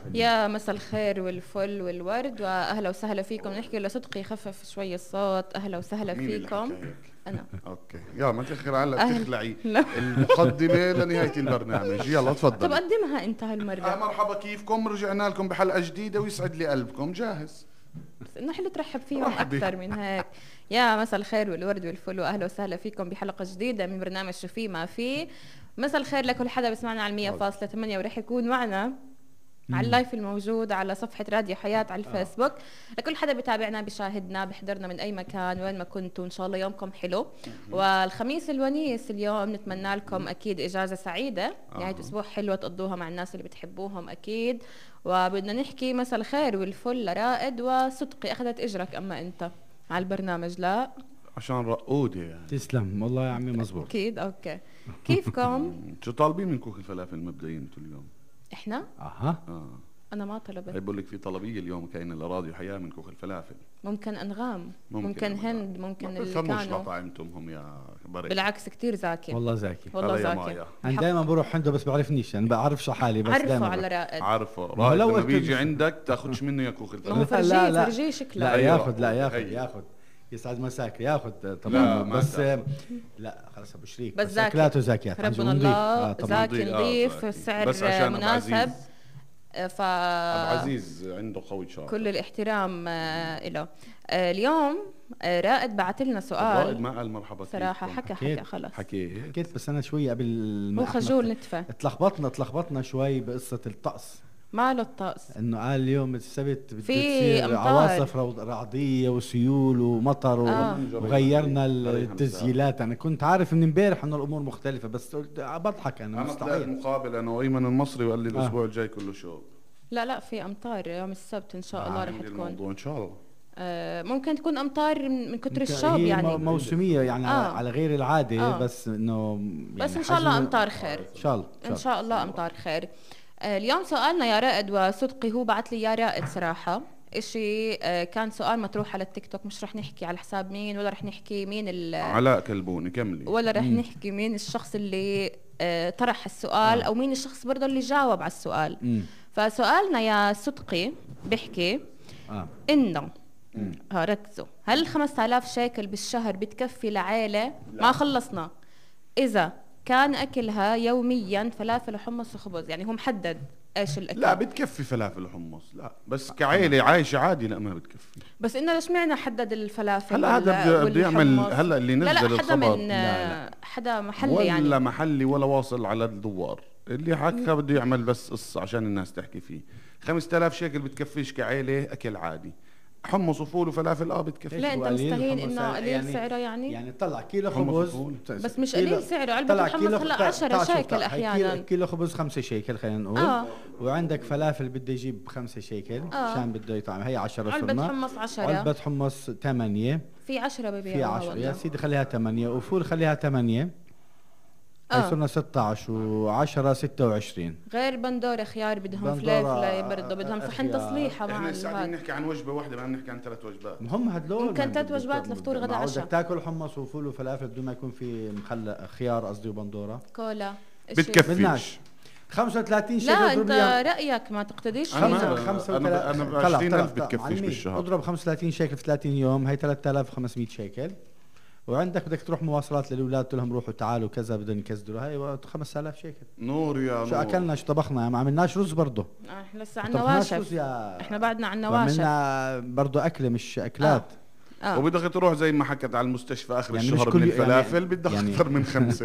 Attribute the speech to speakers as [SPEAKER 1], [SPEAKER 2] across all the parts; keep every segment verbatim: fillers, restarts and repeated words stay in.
[SPEAKER 1] يا مساء الخير والفل والورد واهلا وسهلا فيكم. نحكي لصدقي خفف شوي الصوت. اهلا وسهلا
[SPEAKER 2] مين اللي
[SPEAKER 1] فيكم.
[SPEAKER 2] حكى هيك؟
[SPEAKER 1] انا
[SPEAKER 2] اوكي يا ما تخلع هلا
[SPEAKER 1] أهل-
[SPEAKER 2] بتخلعي
[SPEAKER 1] لا.
[SPEAKER 2] المقدمه لنهايه البرنامج. يلا
[SPEAKER 1] طب
[SPEAKER 2] تفضل.
[SPEAKER 1] قدمها انت
[SPEAKER 2] آه
[SPEAKER 1] هالمره.
[SPEAKER 2] مرحبا، كيفكم؟ رجعنا لكم بحلقه جديده ويسعد لي قلبكم. جاهز؟
[SPEAKER 1] بس انه حلو ترحب فيهم
[SPEAKER 2] رحبي.
[SPEAKER 1] اكثر من هيك. يا مساء الخير والورد والفل واهلا وسهلا فيكم بحلقه جديده من برنامج شو في ما في. مساء الخير لكل حدا بسمعنا على مية فاصلة ثمانية ورح يكون معنا على اللايف الموجود على صفحة راديو حياة على الفيسبوك. لكل حدا بتابعنا بشاهدنا بحضرنا من أي مكان وين ما كنتوا، إن شاء الله يومكم حلو. والخميس الونيس اليوم نتمنى لكم أكيد إجازة سعيدة، نهاية أسبوع حلوة تقضوها مع الناس اللي بتحبوهم أكيد. وبدنا نحكي مساء الخير والفل لرائد وصدقي. أخذت إجرك أما أنت على البرنامج؟ لا
[SPEAKER 2] عشان رقودة يعني.
[SPEAKER 3] تسلم والله يا عمي، مزبوط.
[SPEAKER 1] أكيد. أوكي كيفكم؟
[SPEAKER 2] شو طالبين من كوخ الفلافل مبدئيا انتوا اليوم؟
[SPEAKER 1] إحنا
[SPEAKER 3] اها
[SPEAKER 2] اه
[SPEAKER 1] أنا ما طلبت.
[SPEAKER 2] هي بقول لك في طلبيه اليوم كاين لراديو حياه من كوخ الفلافل.
[SPEAKER 1] ممكن أنغام،
[SPEAKER 2] ممكن
[SPEAKER 1] ممكن
[SPEAKER 2] أنغام.
[SPEAKER 1] هند، ممكن
[SPEAKER 2] ما
[SPEAKER 1] اللي
[SPEAKER 2] بفهموش
[SPEAKER 1] كانوا.
[SPEAKER 2] مطاعمتهم هم يا بري.
[SPEAKER 1] بالعكس كتير ذكي
[SPEAKER 3] والله زاكي.
[SPEAKER 1] والله
[SPEAKER 2] هلا يا
[SPEAKER 1] ذكي.
[SPEAKER 2] مايا.
[SPEAKER 3] انا دائما بروح عنده بس بعرفنيش، يعني بعرفش حالي بس
[SPEAKER 1] عرفوا
[SPEAKER 3] دائما
[SPEAKER 1] على
[SPEAKER 3] بروح.
[SPEAKER 1] رائد.
[SPEAKER 2] عارفه
[SPEAKER 3] ما هو
[SPEAKER 2] رائد
[SPEAKER 3] لو
[SPEAKER 2] لما
[SPEAKER 3] قلت
[SPEAKER 2] بيجي
[SPEAKER 3] له-
[SPEAKER 2] عندك تاخذش منه يا كوخ
[SPEAKER 1] ما هو
[SPEAKER 2] الفلافل.
[SPEAKER 3] لا،
[SPEAKER 1] فرجيه
[SPEAKER 3] لا.
[SPEAKER 1] فرجيه شكله.
[SPEAKER 3] لا
[SPEAKER 2] أيوة.
[SPEAKER 3] ياخذ لا ياخذ
[SPEAKER 2] هي.
[SPEAKER 3] ياخذ يسعد مساك ياخذ
[SPEAKER 2] لا،
[SPEAKER 3] طبعا
[SPEAKER 2] ما
[SPEAKER 3] بس
[SPEAKER 2] تاخذ.
[SPEAKER 3] لا خلاص ابو شريك،
[SPEAKER 1] بس زاكي.
[SPEAKER 3] اكلاته زاكيات عن جد
[SPEAKER 1] ربنا
[SPEAKER 3] نظيف.
[SPEAKER 1] الله
[SPEAKER 3] آه طبعا.
[SPEAKER 1] زاكي
[SPEAKER 2] نظيف. آه،
[SPEAKER 1] نظيف،
[SPEAKER 2] زاكي.
[SPEAKER 1] السعر
[SPEAKER 2] بس عشان أبو
[SPEAKER 1] مناسب.
[SPEAKER 2] عزيز.
[SPEAKER 1] آه، ف
[SPEAKER 2] ابو عزيز عنده قوي شاطر.
[SPEAKER 1] كل الاحترام آه، له. آه، اليوم آه، رائد بعت لنا
[SPEAKER 2] رائد
[SPEAKER 1] سؤال
[SPEAKER 2] ما قال مرحبا
[SPEAKER 1] صراحة.
[SPEAKER 2] كيفكم؟
[SPEAKER 1] حكى
[SPEAKER 3] حكيت.
[SPEAKER 1] حكى خلص.
[SPEAKER 2] حكي هيك.
[SPEAKER 3] حكيت بس انا شوي قبل ما
[SPEAKER 1] هو
[SPEAKER 3] إحنا
[SPEAKER 1] خجول نتفة.
[SPEAKER 3] تلخبطنا تلخبطنا شوي بقصه الطقس،
[SPEAKER 1] ماله الطقس.
[SPEAKER 3] انه قال اليوم السبت بده
[SPEAKER 1] في
[SPEAKER 3] تصير
[SPEAKER 1] أمطار.
[SPEAKER 3] عواصف رو- رعديه وسيول ومطر و...
[SPEAKER 1] آه.
[SPEAKER 3] وغيرنا
[SPEAKER 2] عليها
[SPEAKER 3] التسجيلات. انا كنت عارف من امبارح انه الامور مختلفه بس قلت بضحك انا
[SPEAKER 2] انا طلعت
[SPEAKER 3] مستحيل.
[SPEAKER 2] مقابل انا وايمن المصري وقال لي
[SPEAKER 3] آه.
[SPEAKER 2] الاسبوع الجاي كله شغل.
[SPEAKER 1] لا لا في أمطار يوم السبت إن شاء الله رح
[SPEAKER 2] عندي
[SPEAKER 1] تكون.
[SPEAKER 2] الموضوع ان شاء الله.
[SPEAKER 1] آه، ممكن تكون أمطار من من كتر
[SPEAKER 3] يمكن
[SPEAKER 1] الشوب
[SPEAKER 3] هي
[SPEAKER 1] يعني.
[SPEAKER 3] مو- موسميه يعني
[SPEAKER 1] آه.
[SPEAKER 3] على على غير العاده.
[SPEAKER 1] آه.
[SPEAKER 3] بس انه يعني
[SPEAKER 1] بس إن شاء الله
[SPEAKER 3] حجم-
[SPEAKER 1] أمطار خير.
[SPEAKER 3] ان شاء الله
[SPEAKER 1] ان شاء الله امطار خير. آه، اليوم سؤالنا يا رائد وصدقي، هو بعت لي يا رائد صراحه اشي آه، كان سؤال مطروح على التيك توك. مش رح نحكي على حساب مين ولا رح نحكي مين ال-
[SPEAKER 2] علاء كلبوني كملي.
[SPEAKER 1] ولا رح نحكي مين الشخص اللي آه، طرح السؤال او مين الشخص برضه اللي جاوب على السؤال.
[SPEAKER 3] مم.
[SPEAKER 1] فسؤالنا يا صدقي بحكي
[SPEAKER 3] اه
[SPEAKER 1] انه ها ركزوا، هل خمسة آلاف شيكل بالشهر بتكفي لعائله؟ ما خلصنا. اذا كان اكلها يوميا فلافل وحمص وخبز، يعني هو محدد ايش الاكل.
[SPEAKER 2] لا بتكفي فلافل وحمص، لا بس كعائله عايشه عادي لا ما بتكفي.
[SPEAKER 1] بس انه ليش معنى حدد الفلافل
[SPEAKER 2] هلا هذا
[SPEAKER 1] وال-
[SPEAKER 2] بده بده يعمل
[SPEAKER 1] والحمص؟
[SPEAKER 2] هلا اللي نزل
[SPEAKER 1] لا لا حدا
[SPEAKER 2] الخبر
[SPEAKER 1] من
[SPEAKER 3] لا،
[SPEAKER 1] آه، حدا محلي
[SPEAKER 2] ولا
[SPEAKER 1] يعني.
[SPEAKER 2] محلي ولا واصل على الدوار اللي حكى بده يعمل بس قصه عشان الناس تحكي فيه. خمسة آلاف شيكل بتكفيش كعائله اكل عادي. حمص وفول وفلافل اه بتكفي.
[SPEAKER 1] لا انت
[SPEAKER 3] قليل
[SPEAKER 1] مستهين
[SPEAKER 3] الحمص
[SPEAKER 1] انه قليل
[SPEAKER 3] يعني-
[SPEAKER 1] سعره يعني,
[SPEAKER 3] يعني طلع كيلو
[SPEAKER 2] حمص
[SPEAKER 3] خبز
[SPEAKER 2] وفول.
[SPEAKER 1] بس مش
[SPEAKER 3] كيلو-
[SPEAKER 1] قليل سعره. علبة
[SPEAKER 3] طلع
[SPEAKER 1] الحمص
[SPEAKER 3] كيلو
[SPEAKER 1] هلا
[SPEAKER 3] طلع-
[SPEAKER 1] عشرة
[SPEAKER 3] طلع شوف،
[SPEAKER 1] شيكل
[SPEAKER 3] طلع
[SPEAKER 1] احيانا.
[SPEAKER 3] كيلو, كيلو خبز خمسة شيكل خلينا نقول.
[SPEAKER 1] آه.
[SPEAKER 3] وعندك فلافل بده يجيب خمسة شيكل
[SPEAKER 1] آه.
[SPEAKER 3] عشان بده يطعم، هي عشرة
[SPEAKER 1] علبة
[SPEAKER 3] صرنا.
[SPEAKER 1] حمص عشرة.
[SPEAKER 3] علبة حمص ثمانية.
[SPEAKER 1] في عشرة
[SPEAKER 3] في
[SPEAKER 1] ببيعوها
[SPEAKER 3] عشرة يا
[SPEAKER 1] والله.
[SPEAKER 3] سيدي خليها ثمانية، وفول خليها ثمانية.
[SPEAKER 1] آه.
[SPEAKER 3] هي صرنا ستة عشر وعشرة ستة وعشرين.
[SPEAKER 1] غير بندورة خيار بدهم
[SPEAKER 3] بندورة،
[SPEAKER 1] فليفلة برضه بدهم صحن
[SPEAKER 3] خيار.
[SPEAKER 1] تصليحة مع
[SPEAKER 2] احنا قاعدين
[SPEAKER 1] هذا.
[SPEAKER 2] نحكي عن وجبه واحده ما بنحكي عن ثلاث وجبات.
[SPEAKER 3] هم هدول
[SPEAKER 1] ممكن
[SPEAKER 3] ما
[SPEAKER 1] تلات
[SPEAKER 3] بدك-
[SPEAKER 1] وجبات
[SPEAKER 3] بدك-
[SPEAKER 1] لفطور، غدا،
[SPEAKER 3] ما
[SPEAKER 1] عشاء.
[SPEAKER 3] بدك تاكل حمص وفول وفلافل بدون ما يكون في مخلى خيار قصدي وبندوره.
[SPEAKER 1] كولا إشي.
[SPEAKER 2] بتكفيش.
[SPEAKER 3] بدناش خمسة وثلاثين شيكل.
[SPEAKER 1] لا
[SPEAKER 3] اضرب
[SPEAKER 1] انت
[SPEAKER 3] لي-
[SPEAKER 1] رأيك ما تقتديش
[SPEAKER 2] أنا ما-
[SPEAKER 1] فينا.
[SPEAKER 2] أنا-
[SPEAKER 3] خمسة
[SPEAKER 2] أنا ب-
[SPEAKER 3] وثلاثين
[SPEAKER 2] أنا ب
[SPEAKER 3] طلع-
[SPEAKER 2] عشرين
[SPEAKER 3] طلع-
[SPEAKER 2] ألف بتكفيش
[SPEAKER 3] عمي،
[SPEAKER 2] بالشهر.
[SPEAKER 3] اضرب خمسة وثلاثين شيكل في ثلاثين يوم هي ثلاثة آلاف وخمسمية شيكل. وعندك بدك تروح مواصلات للاولاد تقول لهم روحوا تعالوا كذا بدهم يكزدروا، هاي خمسة آلاف شيكل.
[SPEAKER 2] نور يا
[SPEAKER 3] شو
[SPEAKER 2] نور.
[SPEAKER 3] اكلنا شو طبخنا؟ ما عملناش رز برضه.
[SPEAKER 1] آه، احنا لسه عنا
[SPEAKER 3] طبخناش رز
[SPEAKER 1] واشف.
[SPEAKER 3] يا
[SPEAKER 1] احنا بعدنا عنا واشف.
[SPEAKER 3] عملنا برضه اكله مش اكلات.
[SPEAKER 1] اه
[SPEAKER 2] وبدك تروح زي ما حكت على المستشفى اخر
[SPEAKER 3] يعني
[SPEAKER 2] الشهر
[SPEAKER 3] مش كل
[SPEAKER 2] من
[SPEAKER 3] يوم- يعني-
[SPEAKER 2] الفلافل بدك
[SPEAKER 3] يعني-
[SPEAKER 2] اكثر من خمسه.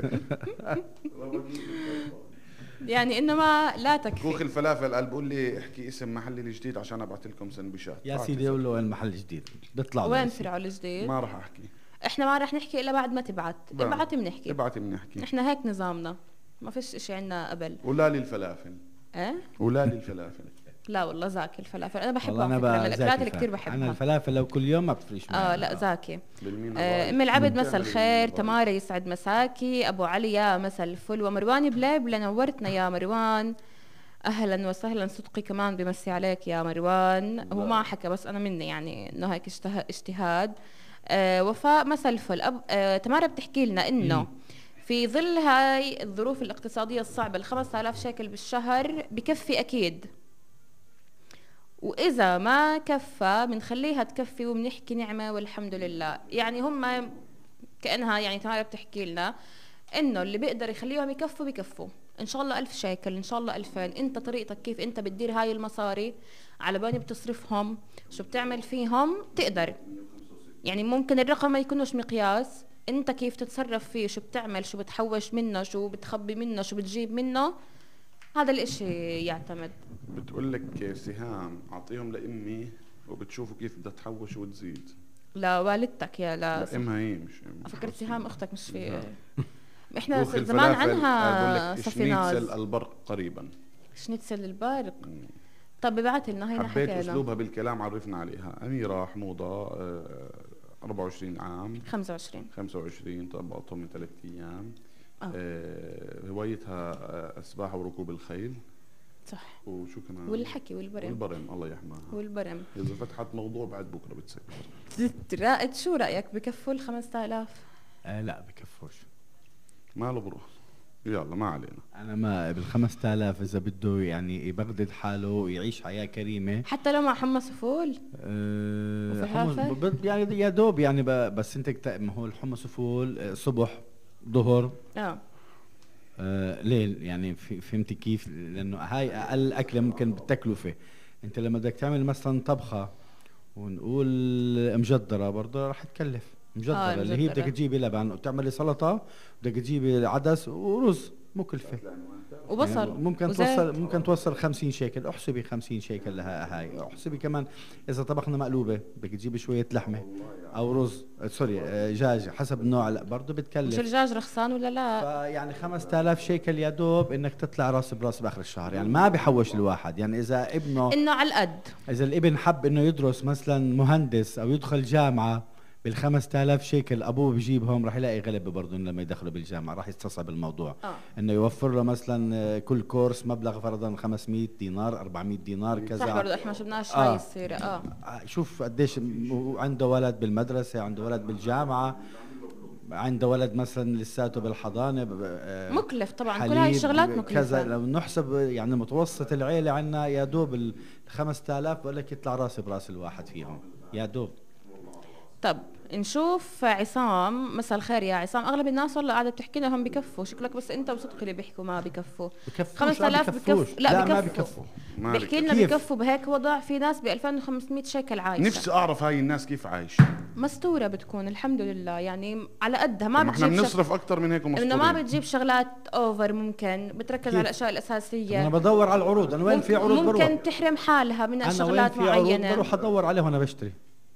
[SPEAKER 1] يعني انما لا
[SPEAKER 2] كوخ
[SPEAKER 1] تكفي.
[SPEAKER 2] الفلافل قال بقول لي احكي اسم محلي الجديد عشان ابعث لكم سندويشات.
[SPEAKER 3] يا
[SPEAKER 2] بعت
[SPEAKER 3] سيدي
[SPEAKER 2] اسم.
[SPEAKER 3] قول له وين المحل الجديد بيطلع
[SPEAKER 1] وين
[SPEAKER 3] له.
[SPEAKER 1] فرعوا الجديد؟
[SPEAKER 2] ما راح احكي.
[SPEAKER 1] احنا ما رح نحكي الا بعد ما تبعت.
[SPEAKER 2] بعد.
[SPEAKER 1] ابعت بنحكي.
[SPEAKER 2] ابعتي بنحكي.
[SPEAKER 1] احنا هيك نظامنا، ما فيش اشي عنا قبل.
[SPEAKER 2] ولا لي الفلافل.
[SPEAKER 1] ايه
[SPEAKER 2] ولا لي الفلافل.
[SPEAKER 1] لا والله زاكي الفلافل، انا بحبها
[SPEAKER 3] والله
[SPEAKER 1] على
[SPEAKER 3] انا
[SPEAKER 1] فكرة، من
[SPEAKER 3] بقى
[SPEAKER 1] الاكلات
[SPEAKER 3] زاكي
[SPEAKER 1] اللي كثير
[SPEAKER 3] فعلا. انا
[SPEAKER 1] بحبها.
[SPEAKER 3] الفلافل لو كل يوم ما بتفرقش معي.
[SPEAKER 1] اه لا زاكي.
[SPEAKER 2] بالمين
[SPEAKER 1] آه، ام العبد مساء الخير. تمارا يسعد مساكي. ابو علي يا مساء الفل. ومروان بليبله نورتنا يا مروان. اهلا وسهلا. صدقي كمان بمسي عليك يا مروان. هو ما حكى بس انا مني يعني انه هيك اشته- اجتهاد. آه وفاء مساء الفل. أب... آه تمارا بتحكي لنا انه في ظل هاي الظروف الاقتصاديه الصعبه الخمسة آلاف شيكل بالشهر بكفي اكيد. واذا ما كفى بنخليها تكفي وبنحكي نعمه والحمد لله. يعني هم كانها يعني تمارا بتحكي لنا انه اللي بيقدر يخليهم يكفوا بكفوا، ان شاء الله ألف شيكل، ان شاء الله ألفين. انت طريقتك كيف انت بتدير هاي المصاري، على بالي بتصرفهم، شو بتعمل فيهم، تقدر. يعني ممكن الرقم ما يكونوش مقياس، انت كيف تتصرف فيه، شو بتعمل، شو بتحوش منه، شو بتخبي منه، شو بتجيب منه، هذا الاشي يعتمد.
[SPEAKER 2] بتقول لك سهام اعطيهم لامي وبتشوفوا كيف بدها تحوش وتزيد.
[SPEAKER 1] لوالدتك يا لا
[SPEAKER 2] لا امها هي مش
[SPEAKER 1] فكرت سهام اختك مش في
[SPEAKER 2] لا.
[SPEAKER 1] احنا
[SPEAKER 2] دوخ
[SPEAKER 1] زمان
[SPEAKER 2] الفلافل، بقول
[SPEAKER 1] عنها
[SPEAKER 2] لك
[SPEAKER 1] صفيناز
[SPEAKER 2] شنيتسل البرق قريبا.
[SPEAKER 1] شنيتسل البرق. طب ابعت لنا هينا
[SPEAKER 2] حبيت
[SPEAKER 1] حكينا.
[SPEAKER 2] اسلوبها بالكلام، عرفنا عليها. اميره حموضه آه، أربعة وعشرين عام،
[SPEAKER 1] خمسة وعشرين
[SPEAKER 2] خمسة وعشرين، طبقتهم من ثلاث ايام.
[SPEAKER 1] آه.
[SPEAKER 2] آه، هوايتها آه، السباحه وركوب الخيل.
[SPEAKER 1] صح.
[SPEAKER 2] وشو كمان؟
[SPEAKER 1] والحكي والبرم.
[SPEAKER 2] والبرم الله يحماها.
[SPEAKER 1] والبرم.
[SPEAKER 2] اذا فتحت موضوع بعد بكره بتسكر.
[SPEAKER 1] رائد شو رايك بكفوا ال خمسة آلاف؟
[SPEAKER 3] آه لا بكفوش.
[SPEAKER 2] ماله بروح. يلا ما علينا.
[SPEAKER 3] انا ما بال خمسة آلاف اذا بده يعني يبغدد حاله ويعيش حياه كريمه،
[SPEAKER 1] حتى لو مع حمص وفول.
[SPEAKER 3] أه
[SPEAKER 1] وفلافل؟
[SPEAKER 3] حمص ب- يعني يا دوب يعني ب- بس انت كت- ما هو الحمص وفول آه، صبح ظهر
[SPEAKER 1] اه
[SPEAKER 3] آه ليل، يعني في فهمتي كيف؟ لانه هاي اقل اكله ممكن بالتكلفه. انت لما بدك تعمل مثلا طبخه ونقول مجدره برضه راح تكلف مجدره،
[SPEAKER 1] آه،
[SPEAKER 3] اللي هي
[SPEAKER 1] المجدرة.
[SPEAKER 3] بدك تجيبي لبن وتعملي سلطه، بدك تجيبي عدس ورز، مكلفه.
[SPEAKER 1] وبصل
[SPEAKER 3] يعني ممكن
[SPEAKER 1] وزيت.
[SPEAKER 3] توصل ممكن توصل خمسين شيكل، احسبي خمسين شيكل لها هاي. احسبي كمان اذا طبخنا مقلوبه بدك تجيبي شويه لحمه او رز آه، سوري آه، دجاج حسب النوع، لا برضه
[SPEAKER 1] مش
[SPEAKER 3] بتكلف.
[SPEAKER 1] الدجاج رخصان ولا لا؟
[SPEAKER 3] فيعني خمسة آلاف شيكل يا دوب انك تطلع راس براس باخر الشهر، يعني ما بحوش الواحد. يعني اذا ابنه
[SPEAKER 1] انه على القد.
[SPEAKER 3] اذا الابن حب انه يدرس مثلا مهندس او يدخل جامعه بالخمسة آلاف شيكل، ابوه بجيبهم راح يلاقي غلبه برضه لما يدخلوا بالجامعه، راح يستصعب الموضوع.
[SPEAKER 1] اه
[SPEAKER 3] انه يوفر له مثلا آه، كل كورس مبلغ فرضا خمسمية دينار أربعمية دينار كذا.
[SPEAKER 1] صح برضه احنا ما شفناش
[SPEAKER 3] آه.
[SPEAKER 1] هاي السيره. اه
[SPEAKER 3] آه، شوف قديش م- عنده ولد بالمدرسه، عنده ولد بالجامعه، عنده ولد مثلا لساته بالحضانه ب- آه،
[SPEAKER 1] مكلف طبعا، كل
[SPEAKER 3] حليب
[SPEAKER 1] هاي الشغلات
[SPEAKER 3] كذا.
[SPEAKER 1] مكلفه.
[SPEAKER 3] لو نحسب يعني متوسط العيله عندنا يا دوب ال خمسة آلاف بقول لك يطلع راسي براس الواحد فيهم يا دوب.
[SPEAKER 1] طب نشوف عصام. مساء الخير يا عصام. اغلب الناس والله قاعده بتحكي لهم بكفوا، شكلك بس انت وصدقي اللي بيحكوا ما بكفوا.
[SPEAKER 3] بكفوش
[SPEAKER 1] خمسة آلاف
[SPEAKER 3] بكفوش.
[SPEAKER 1] بكف لا,
[SPEAKER 3] لا ما
[SPEAKER 1] بكفوا.
[SPEAKER 3] بكفوا.
[SPEAKER 2] مالك.
[SPEAKER 1] بيحكي لنا
[SPEAKER 3] كيف؟
[SPEAKER 1] بكفوا بهيك وضع. في ناس ب ألفين وخمسمية شيكل عايشه.
[SPEAKER 2] نفسي اعرف هاي الناس كيف عايشه.
[SPEAKER 1] مستوره بتكون الحمد لله، يعني على قدها ما
[SPEAKER 2] ما احنا
[SPEAKER 1] بتجيب شغ...
[SPEAKER 2] بنصرف اكثر من هيك
[SPEAKER 1] انه ما
[SPEAKER 2] ومستورين.
[SPEAKER 1] بتجيب شغلات اوفر، ممكن بتركز
[SPEAKER 3] كيف؟
[SPEAKER 1] على الاشياء الاساسيه.
[SPEAKER 3] انا بدور على العروض، انا وين في عروض بروح.
[SPEAKER 1] ممكن تحرم حالها من
[SPEAKER 3] انا وين
[SPEAKER 1] الشغلات
[SPEAKER 3] في عروض
[SPEAKER 1] معينه.
[SPEAKER 3] بروح ادور عليه وانا بشتري.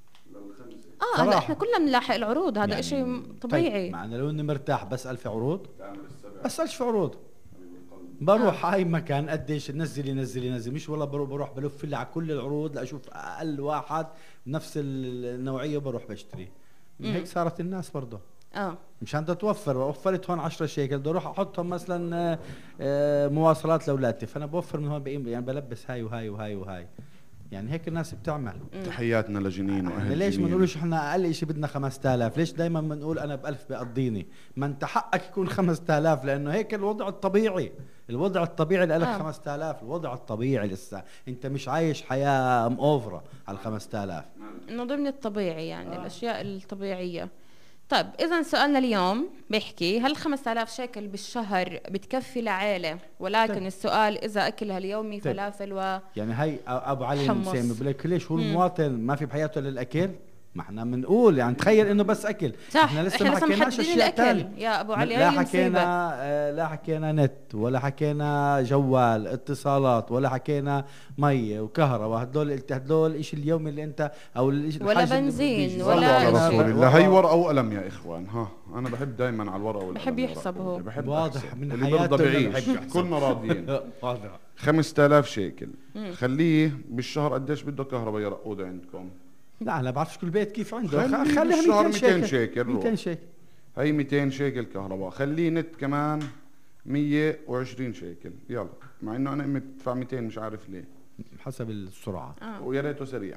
[SPEAKER 1] اه هلا
[SPEAKER 3] صراحة.
[SPEAKER 1] احنا كلنا بنلاحق العروض، هذا
[SPEAKER 3] يعني
[SPEAKER 1] شيء طبيعي.
[SPEAKER 3] طيب مع انه لو اني مرتاح بسال في عروض، بسالش في عروض. بروح هاي مكان قديش نزلي نزلي نزلي، مش والله بروح بروح بلف لي على كل العروض لاشوف اقل واحد نفس النوعيه وبروح بشتري. هيك صارت الناس برضه.
[SPEAKER 1] اه
[SPEAKER 3] مشان تتوفر، وفرت هون عشرة شيكل بدي اروح احطهم مثلا آه، آه، مواصلات لاولادي، فانا بوفر من هون بقيم، يعني بلبس هاي وهاي وهاي وهاي. يعني هيك الناس بتعمل.
[SPEAKER 2] تحياتنا لجنين
[SPEAKER 3] احنا
[SPEAKER 2] واهل
[SPEAKER 3] ليش ما
[SPEAKER 2] جنين.
[SPEAKER 3] نقولش احنا اقل شيء بدنا خمسة آلاف؟ ليش دائما بنقول انا بألف بقضيني؟ ما انت حقك يكون خمسة آلاف، لانه هيك الوضع الطبيعي. الوضع الطبيعي اللي لك
[SPEAKER 1] آه.
[SPEAKER 3] خمسة آلاف، الوضع الطبيعي لسه انت مش عايش حياه مؤوفره على خمسة آلاف.
[SPEAKER 1] انه ضمن الطبيعي، يعني آه. الاشياء الطبيعيه. طيب اذا سؤالنا اليوم بيحكي هل خمسة آلاف شيكل بالشهر بتكفي لعائله؟ ولكن
[SPEAKER 3] طيب.
[SPEAKER 1] السؤال اذا اكلها اليومي
[SPEAKER 3] طيب.
[SPEAKER 1] فلافل و
[SPEAKER 3] يعني هي ابو علي
[SPEAKER 1] حمص.
[SPEAKER 3] المسيمي بقول لك ليش هو
[SPEAKER 1] مم.
[SPEAKER 3] المواطن ما في بحياته للاكل؟ ما احنا بنقول يعني تخيل انه بس اكل.
[SPEAKER 1] صح،
[SPEAKER 3] احنا لسه
[SPEAKER 1] احنا
[SPEAKER 3] ما
[SPEAKER 1] لسه
[SPEAKER 3] حكيناش
[SPEAKER 1] محددين
[SPEAKER 3] اشياء
[SPEAKER 1] الاكل
[SPEAKER 3] تانية.
[SPEAKER 1] يا ابو علي.
[SPEAKER 3] لا
[SPEAKER 1] هاي المصيبة.
[SPEAKER 3] حكينا آه، لا حكينا نت، ولا حكينا جوال اتصالات، ولا حكينا ميه وكهرباء، هدول هدول الشيء اليومي اللي انت او الشيء
[SPEAKER 1] ولا
[SPEAKER 3] الحاجة اللي
[SPEAKER 1] بنزين
[SPEAKER 3] بيجي.
[SPEAKER 1] ولا
[SPEAKER 2] صلوا على
[SPEAKER 1] شيء.
[SPEAKER 2] رسول الله. هي ورقه وقلم يا اخوان. ها انا بحب دائما على الورقه والقلم.
[SPEAKER 1] بحب يحسب هو.
[SPEAKER 2] بحب
[SPEAKER 3] واضح
[SPEAKER 2] أحسب.
[SPEAKER 3] من
[SPEAKER 2] اللي
[SPEAKER 3] حياته
[SPEAKER 2] برضى
[SPEAKER 3] إنه
[SPEAKER 2] بعيش.
[SPEAKER 3] بحب يحسب.
[SPEAKER 2] كلنا راضيين.
[SPEAKER 3] واضح.
[SPEAKER 2] خمسة آلاف شيكل خليه بالشهر قديش بده كهرباء يا رقود عندكم؟
[SPEAKER 3] لا انا بعرفش كل بيت كيف عنده.
[SPEAKER 2] خليه
[SPEAKER 3] خليها
[SPEAKER 2] بالشهر
[SPEAKER 3] مئتين
[SPEAKER 2] مئتين
[SPEAKER 3] شيكل
[SPEAKER 2] شيكل روح.
[SPEAKER 3] مئتين شيكل.
[SPEAKER 2] هي مئتين شيكل كهرباء. خليه نت كمان مية وعشرين شيكل. يلا مع انه انا امي بتدفع مئتين مش عارف ليه.
[SPEAKER 3] حسب السرعه.
[SPEAKER 1] آه.
[SPEAKER 2] ويا ريته سريع.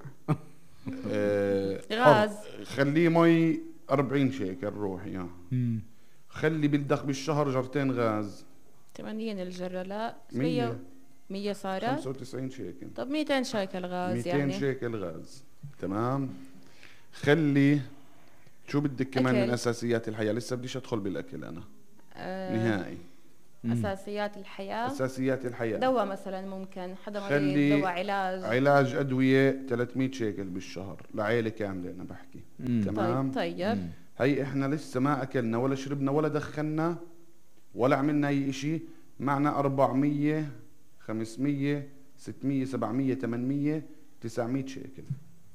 [SPEAKER 2] آه،
[SPEAKER 1] غاز.
[SPEAKER 2] خليه مي أربعين شيكل روح يا.
[SPEAKER 3] مم.
[SPEAKER 2] خلي بدك بالشهر جرتين غاز.
[SPEAKER 1] ثمانين الجرة لا
[SPEAKER 2] مية.
[SPEAKER 1] مية مية صارت.
[SPEAKER 2] خمسة وتسعين شيكل.
[SPEAKER 1] طب مئتين شيكل غاز
[SPEAKER 2] مئتين
[SPEAKER 1] يعني.
[SPEAKER 2] شيكل غاز. تمام. خلي شو بدك كمان
[SPEAKER 1] أكل.
[SPEAKER 2] من اساسيات الحياه؟ لسه بديش ادخل بالاكل انا.
[SPEAKER 1] آه
[SPEAKER 2] نهائي.
[SPEAKER 1] اساسيات الحياه.
[SPEAKER 2] اساسيات الحياه.
[SPEAKER 1] دواء مثلا، ممكن حدا
[SPEAKER 2] خلي
[SPEAKER 1] مريض دواء علاج.
[SPEAKER 2] علاج ادويه ثلاثمئة شيكل بالشهر لعائله كامله انا بحكي.
[SPEAKER 3] مم.
[SPEAKER 2] تمام.
[SPEAKER 1] طيب طيب.
[SPEAKER 2] هي احنا لسه ما اكلنا ولا شربنا ولا دخنا ولا عملنا اي اشي، معنا أربعمية خمسمية ستمية سبعمية ثمانمية تسعمية شيكل.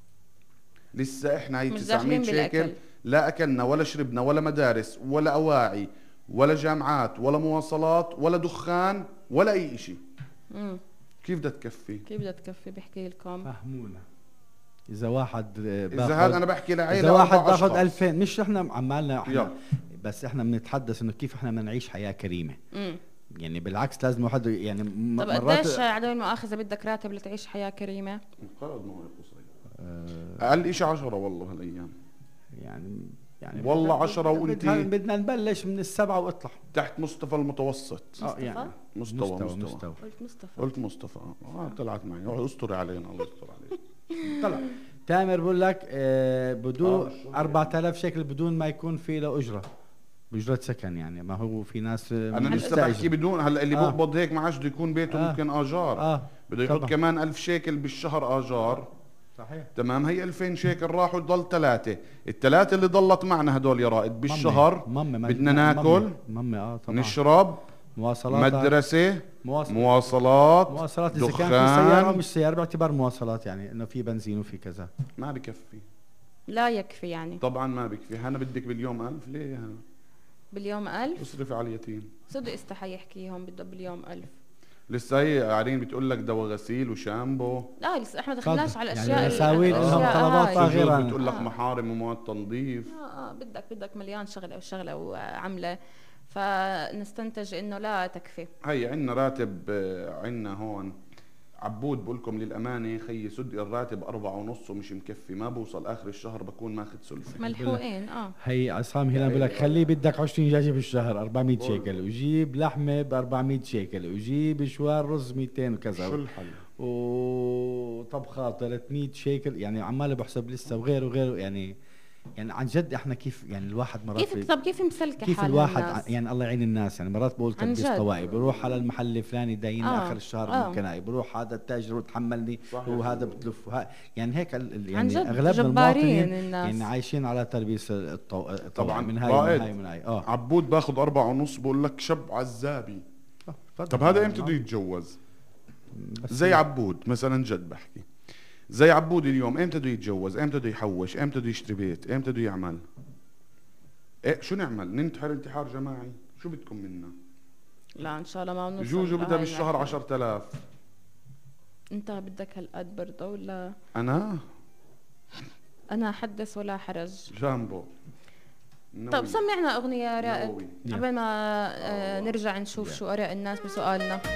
[SPEAKER 2] لسه احنا هي
[SPEAKER 1] مش
[SPEAKER 2] تسعمية
[SPEAKER 1] داخلين
[SPEAKER 2] شيكل
[SPEAKER 1] بالأكل.
[SPEAKER 2] لا اكلنا ولا شربنا ولا مدارس ولا اواعي ولا جامعات ولا مواصلات ولا دخان ولا اي اشي.
[SPEAKER 1] امم
[SPEAKER 2] كيف بدها تكفي؟
[SPEAKER 1] كيف بدها تكفي؟ بحكي لكم.
[SPEAKER 3] فهمونا. اذا واحد
[SPEAKER 2] اذا هذا انا بحكي لعائله
[SPEAKER 3] اذا واحد
[SPEAKER 2] أربع
[SPEAKER 3] باخذ
[SPEAKER 2] أشخاص.
[SPEAKER 3] ألفين، مش احنا عمالنا احنا
[SPEAKER 2] يلا.
[SPEAKER 3] بس احنا بنتحدث انه كيف احنا بدنا نعيش حياه كريمه.
[SPEAKER 1] امم
[SPEAKER 3] يعني بالعكس لازم واحد يعني م-
[SPEAKER 1] طب قديش عدم المؤاخذه بدك راتب لتعيش حياه كريمه؟
[SPEAKER 2] انقرض ما هو قصير. اقل شيء عشرة والله هالايام.
[SPEAKER 3] يعني يعني
[SPEAKER 2] والله
[SPEAKER 3] بدنا-
[SPEAKER 2] عشرة وانتي-
[SPEAKER 3] بدنا بدنا نبلش من السبعه واطلع.
[SPEAKER 2] تحت مصطفى المتوسط.
[SPEAKER 3] اه
[SPEAKER 1] مصطفى؟
[SPEAKER 3] يعني
[SPEAKER 2] مستوى
[SPEAKER 3] مستوى
[SPEAKER 2] مستوى,
[SPEAKER 3] مستوى.
[SPEAKER 1] قلت مصطفى.
[SPEAKER 2] قلت مصطفى اه طلعت معي. اقعد استري علينا الله يستر عليك.
[SPEAKER 3] طلع تامر بقول لك آه بدون
[SPEAKER 2] آه، شو
[SPEAKER 3] أربعة آلاف شيكل بدون ما يكون في له اجره، بأجرة سكن. يعني ما هو في ناس آه،
[SPEAKER 2] انا لسه
[SPEAKER 3] مستأجر.
[SPEAKER 2] بحكي بدون هلا اللي
[SPEAKER 3] آه.
[SPEAKER 2] بقبض هيك معاش بده يكون بيته
[SPEAKER 3] آه.
[SPEAKER 2] ممكن اجار.
[SPEAKER 3] اه
[SPEAKER 2] بده يحط
[SPEAKER 3] طبعا.
[SPEAKER 2] كمان ألف شيكل بالشهر اجار.
[SPEAKER 3] صحيح.
[SPEAKER 2] تمام. هي ألفين شيكل راحوا ضل ثلاثة. الثلاثة اللي ضلت معنا هدول يا رائد بالشهر
[SPEAKER 3] مامي مامي
[SPEAKER 2] بدنا
[SPEAKER 3] مامي-
[SPEAKER 2] ناكل
[SPEAKER 3] مامي اه طبعا
[SPEAKER 2] نشرب
[SPEAKER 3] مواصلات
[SPEAKER 2] مدرسة
[SPEAKER 3] مواصل.
[SPEAKER 2] مواصلات
[SPEAKER 3] مواصلات اذا كان في سياره
[SPEAKER 2] دخان.
[SPEAKER 3] مش سياره باعتبار مواصلات، يعني انه في بنزين وفي كذا.
[SPEAKER 2] ما بكفي
[SPEAKER 1] لا يكفي يعني.
[SPEAKER 2] طبعا ما بكفي. هنا بدك باليوم ألف ليه هنا؟
[SPEAKER 1] باليوم ألف؟
[SPEAKER 2] اصرفي على اليتيم.
[SPEAKER 1] صدق استحي يحكيهم بده باليوم ألف.
[SPEAKER 2] لسه هي قاعدين بتقول لك دواء غسيل وشامبو.
[SPEAKER 1] لا لسه احنا دخلناش
[SPEAKER 3] تفضل.
[SPEAKER 1] على
[SPEAKER 3] يعني
[SPEAKER 1] الاشياء
[SPEAKER 3] مساوين
[SPEAKER 1] ال-
[SPEAKER 3] لهم
[SPEAKER 1] الأشياء
[SPEAKER 3] طلبات
[SPEAKER 1] هاي.
[SPEAKER 3] غير
[SPEAKER 2] سجود
[SPEAKER 3] أنا.
[SPEAKER 2] بتقول لك
[SPEAKER 1] آه.
[SPEAKER 2] محارم ومواد تنظيف.
[SPEAKER 1] اه اه بدك بدك مليان شغله وشغله وعمله، فنستنتج انه لا تكفي.
[SPEAKER 2] هي عندنا راتب آه، عندنا هون عبود بقول لكم للامانه خيي صدق الراتب أربعة ونص ومش مكفي. ما بوصل اخر الشهر بكون ماخذ سلفه.
[SPEAKER 1] ملحوقين اه.
[SPEAKER 3] هي عصام هنا بقول لك خليه بدك عشرين دجاجه بالشهر أربعمية شيكل، وجيب لحمه ب أربعمية شيكل، وجيب شوار رز مئتين وكذا،
[SPEAKER 2] شو الحل؟
[SPEAKER 3] وطبخات ثلاثمية شيكل. يعني عمال بحسب لسه وغيره وغيره. يعني يعني عن جد احنا كيف يعني الواحد مرات
[SPEAKER 1] كيف طب كيف مسلكه
[SPEAKER 3] كيف
[SPEAKER 1] حال
[SPEAKER 3] الواحد
[SPEAKER 1] هالناس؟
[SPEAKER 3] ع- يعني الله يعين الناس. يعني مرات بقول
[SPEAKER 1] عن
[SPEAKER 3] تلبيس
[SPEAKER 1] جد.
[SPEAKER 3] طوائي، بروح على المحل الفلاني داين
[SPEAKER 1] آه.
[SPEAKER 3] اخر الشهر
[SPEAKER 1] آه.
[SPEAKER 3] ممكن هاي، بروح هذا التاجر وتحملني
[SPEAKER 2] صحيح.
[SPEAKER 3] وهذا بتلف وها- يعني هيك ال- ال-
[SPEAKER 1] عن
[SPEAKER 3] يعني
[SPEAKER 1] جد
[SPEAKER 3] اغلبنا
[SPEAKER 1] جبارين
[SPEAKER 3] المواطنين
[SPEAKER 1] الناس.
[SPEAKER 3] يعني عايشين على تلبيس الطو... الطوائي.
[SPEAKER 2] طبعاً.
[SPEAKER 3] من هاي
[SPEAKER 2] رائد.
[SPEAKER 3] من هاي من هاي اه
[SPEAKER 2] عبود باخذ أربعة ونص بقول لك شب عزابي.
[SPEAKER 3] آه، تفضل.
[SPEAKER 2] طب هذا
[SPEAKER 3] آه،
[SPEAKER 2] امتى
[SPEAKER 3] آه.
[SPEAKER 2] بده يتجوز؟
[SPEAKER 3] بس
[SPEAKER 2] زي عبود مثلا جد بحكي. زي عبود اليوم امتى بده يتجوز؟ امتى بده يحوش؟ امتى بده يشتري بيت؟ امتى بده يعمل؟ ايه شو نعمل؟ ننتحر انتحار جماعي؟ شو بدكم منا؟
[SPEAKER 1] لا ان شاء الله ما بنوصل
[SPEAKER 2] جوجو بدها
[SPEAKER 1] لهاي
[SPEAKER 2] بالشهر
[SPEAKER 1] المرحلة.
[SPEAKER 2] عشرة آلاف.
[SPEAKER 1] انت بدك هالقد برضه ولا؟
[SPEAKER 2] انا
[SPEAKER 1] انا حدث ولا حرج.
[SPEAKER 2] جامبو.
[SPEAKER 1] طب سمعنا اغنيه رائد
[SPEAKER 2] نووي.
[SPEAKER 1] قبل ما آه، نرجع نشوف
[SPEAKER 3] Yeah.
[SPEAKER 1] شو اراء الناس بسؤالنا.